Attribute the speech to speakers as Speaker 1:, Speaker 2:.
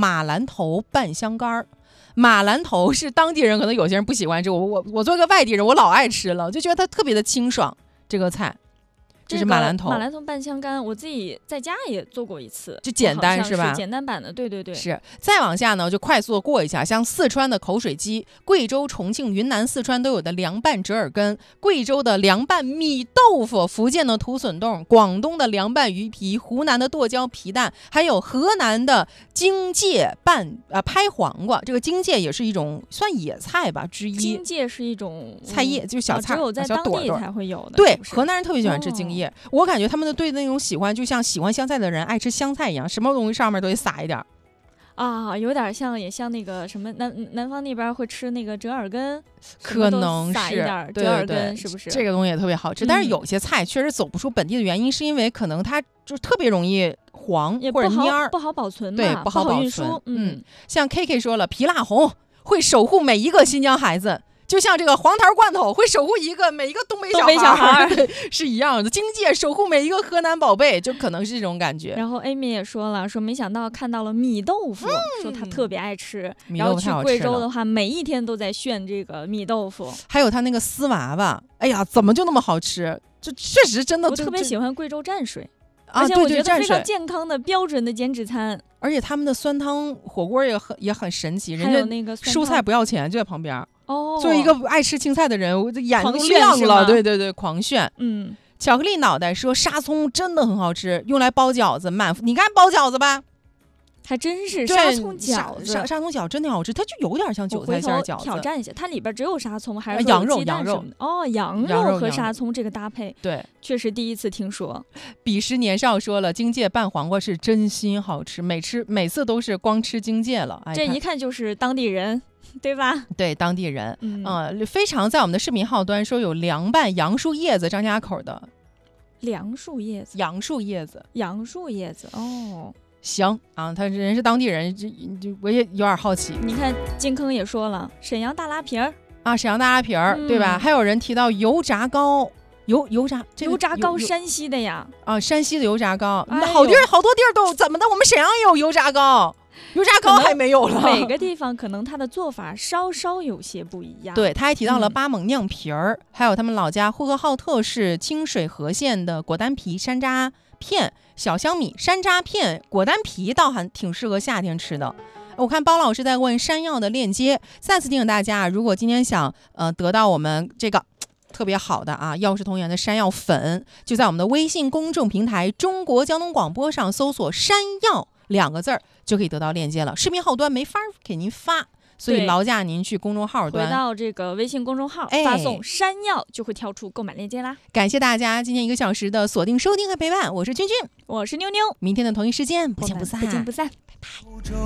Speaker 1: 马兰头拌香干。马兰头是当地人可能有些人不喜欢吃，我作为一个外地人，我老爱吃了，就觉得它特别的清爽。这个菜这是马兰头，
Speaker 2: 马兰头拌香干，我自己在家也做过一次，
Speaker 1: 就简单是吧？
Speaker 2: 简单版的，对对对。
Speaker 1: 是。再往下呢，就快速过一下，像四川的口水鸡，贵州、重庆、云南、四川都有的凉拌折耳根，贵州的凉拌米豆腐，福建的土笋冻，广东的凉拌鱼皮，湖南的剁椒皮蛋，还有河南的荆芥拌拍黄瓜。这个荆芥也是一种算野菜吧之一。
Speaker 2: 荆芥是一种
Speaker 1: 菜叶，就是小菜，
Speaker 2: 只有在当地才会有的。
Speaker 1: 对，
Speaker 2: 是是
Speaker 1: 河南人特别喜欢吃荆叶。我感觉他们的对那种喜欢，就像喜欢香菜的人爱吃香菜一样，什么东西上面都得撒一点
Speaker 2: 啊，有点像，也像那个什么南方那边会吃那个折耳根，
Speaker 1: 可能是
Speaker 2: 撒一点折耳根，是不是？
Speaker 1: 这个东西也特别好吃，但是有些菜确实走不出本地的原因，是因为可能它就特别容易黄或者蔫儿，
Speaker 2: 不好保存，
Speaker 1: 对，不好
Speaker 2: 运输。
Speaker 1: 像 KK 说了，皮辣红会守护每一个新疆孩子。就像这个黄桃罐头会守护每一个东北小孩是一样的，荆芥守护每一个河南宝贝，就可能是这种感觉。
Speaker 2: 然后 Amy 也说了，说没想到看到了米豆腐，说她特别爱吃。然后去贵州的话，每一天都在炫这个米豆腐，
Speaker 1: 还有他那个丝娃娃，哎呀，怎么就那么好吃？这确实真的，
Speaker 2: 我特别喜欢贵州蘸水。
Speaker 1: 而
Speaker 2: 且我觉得非常健康的标准的减脂餐，
Speaker 1: 而且他们的酸汤火锅也很神奇，人家
Speaker 2: 那个
Speaker 1: 蔬菜不要钱就在旁边。
Speaker 2: 哦，
Speaker 1: 作为一个爱吃青菜的人，我眼都亮了，对对对，狂炫。巧克力脑袋说沙葱真的很好吃，用来包饺子，你看包饺子吧。
Speaker 2: 还真是沙葱饺子，
Speaker 1: 沙葱饺真的好吃，它就有点像韭菜馅饺子。
Speaker 2: 挑战一下，它里边只有沙葱还是
Speaker 1: 羊肉？
Speaker 2: 哦，羊肉和沙葱这个搭配，
Speaker 1: 对，
Speaker 2: 确实第一次听说。
Speaker 1: 彼时年少说了，荆芥拌黄瓜是真心好吃，每次都是光吃荆芥了。
Speaker 2: 这一看就是当地人。对吧？
Speaker 1: 对，当地人，非常在我们的视频号端说有凉拌杨树叶子张家口的。
Speaker 2: 杨树叶子，哦。
Speaker 1: 行啊，他人是当地人，我也有点好奇。
Speaker 2: 你看金坑也说了，沈阳大拉皮儿
Speaker 1: 啊，沈阳大拉皮儿，对吧？还有人提到油炸糕，油炸
Speaker 2: 糕，山西的呀，
Speaker 1: 啊，山西的油炸糕，好多地儿都怎么的？我们沈阳也有油炸糕。油炸糕还没有了，
Speaker 2: 每个地方可能它的做法稍稍有些不一样。
Speaker 1: 对，他还提到了巴蒙酿皮儿，还有他们老家呼和浩特市清水河县的果丹皮山楂片、小香米山楂片，果丹皮倒还挺适合夏天吃的。我看包老师在问山药的链接，再次提醒大家，如果今天想得到我们这个特别好的啊药食同源的山药粉，就在我们的微信公众平台中国交通广播上搜索山药2个字儿就可以得到链接了。视频号端没法给您发，所以劳驾您去公众号端，
Speaker 2: 回到这个微信公众号，发送山药就会跳出购买链接啦。
Speaker 1: 感谢大家今天1个小时的锁定收听和陪伴，我是君君，
Speaker 2: 我是妞妞，
Speaker 1: 明天的同一时间不见不散，
Speaker 2: 拜拜。